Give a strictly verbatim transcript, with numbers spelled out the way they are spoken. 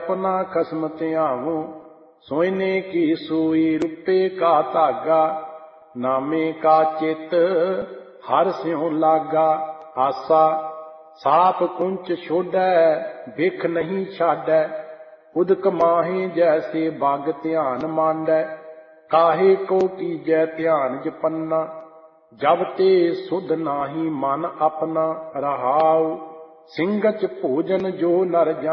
अपना खसम त्यावो, सोयने की सोई रुपये का धागा, नामे का चित हर स्यों लागा। आसा साप कुंच छोड़ै भिख नहीं छाड़ै, उदक माहे जैसे बाग ध्यान मांडै। काहे को कीजै ध्यान जपन्ना, जब ते सुध नाही मन अपना। रहाउ सिंगच भोजन जो नर